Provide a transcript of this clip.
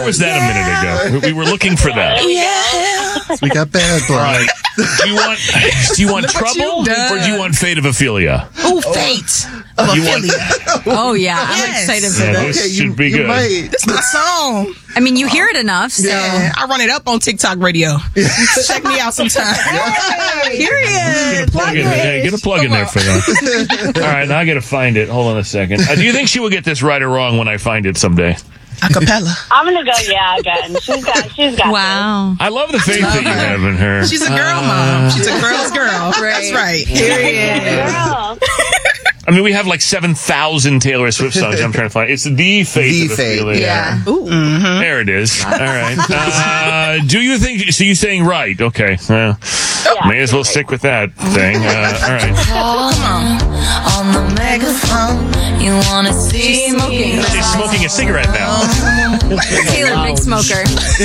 Where was that a minute ago? We were looking for that. Yeah. We got bad blood. Right. Do you want trouble or do you want fate of Ophelia? Ooh, fate of Ophelia. Oh, yeah. I'm Yes. excited for Yeah, this. this should be good. This is my song. I mean, you hear it enough, so. Yeah, I run it up on TikTok radio. Check me out sometime. Period. Get a plug in there for that. All right, now I got to find it. Hold on a second. Do you think she will get this right or wrong when I find it someday? Acapella. I'm gonna go. Yeah, again. She's got. Wow. I love the faith that you have in her. She's a girl mom. She's a girl's girl. Right. That's right. This. Girl. I mean, we have like 7,000 Taylor Swift songs. I'm trying to find. It's the faith of Ophelia. Yeah. Ooh. Mm-hmm. There it is. All right. Do you think? So you saying right? Okay. May as well stick with that thing. All right. On the megaphone, you wanna see She's smoking. She's smoking a cigarette now. Taylor, big smoker.